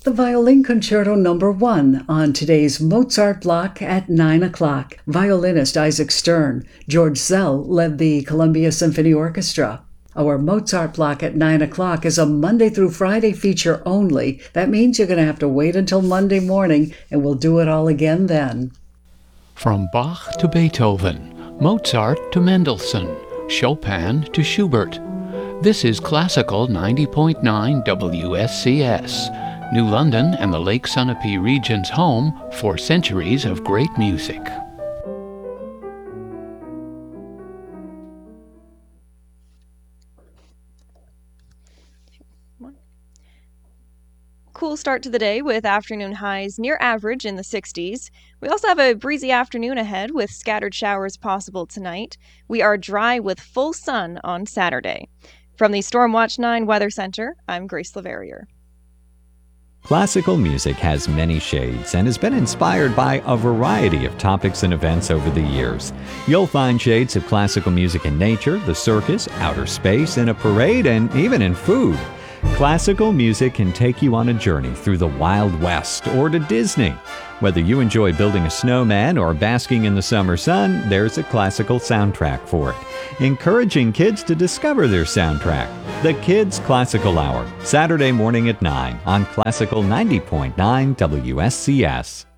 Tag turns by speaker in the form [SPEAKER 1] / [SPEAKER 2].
[SPEAKER 1] The Violin Concerto Number 1 on today's Mozart block at 9 o'clock. Violinist Isaac Stern. George Zell led the Columbia Symphony Orchestra. Our Mozart block at 9 o'clock is a Monday through Friday feature only. That means you're going to have to wait until Monday morning, and we'll do it all again then.
[SPEAKER 2] From Bach to Beethoven, Mozart to Mendelssohn, Chopin to Schubert. This is Classical 90.9 WSCS, New London and the Lake Sunapee region's home for centuries of great music.
[SPEAKER 3] Cool start to the day with afternoon highs near average in the 60s. We also have a breezy afternoon ahead with scattered showers possible tonight. We are dry with full sun on Saturday. From the Stormwatch 9 Weather Center, I'm Grace Leverrier.
[SPEAKER 4] Classical music has many shades and has been inspired by a variety of topics and events over the years. You'll find shades of classical music in nature, the circus, outer space, in a parade, and even in food. Classical music can take you on a journey through the Wild West or to Disney. Whether you enjoy building a snowman or basking in the summer sun, there's a classical soundtrack for it. Encouraging kids to discover their soundtrack. The Kids Classical Hour, Saturday morning at 9 on Classical 90.9 WSCS.